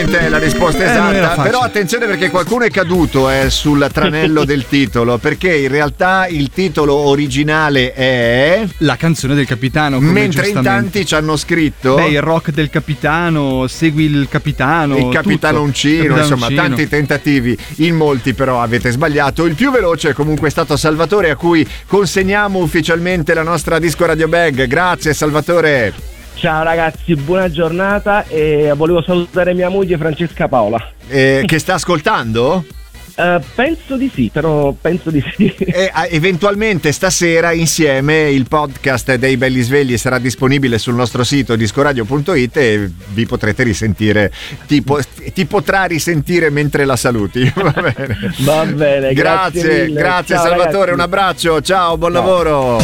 sicuramente è la risposta esatta, però attenzione perché qualcuno è caduto sul tranello del titolo, perché in realtà il titolo originale è La canzone del capitano, mentre in tanti ci hanno scritto il rock del capitano, segui il capitano, il capitanoncino, insomma tanti tentativi, in molti però avete sbagliato. Il più veloce comunque è stato Salvatore, a cui consegniamo ufficialmente la nostra Disco Radio Bag. Grazie Salvatore. Ciao ragazzi, buona giornata, e volevo salutare mia moglie Francesca Paola. Che sta ascoltando? Penso di sì. E eventualmente stasera insieme il podcast dei Belli Svegli sarà disponibile sul nostro sito discoradio.it e vi potrete risentire, ti potrà risentire mentre la saluti. Va bene, grazie ciao, Salvatore, ragazzi. Un abbraccio, ciao, buon lavoro.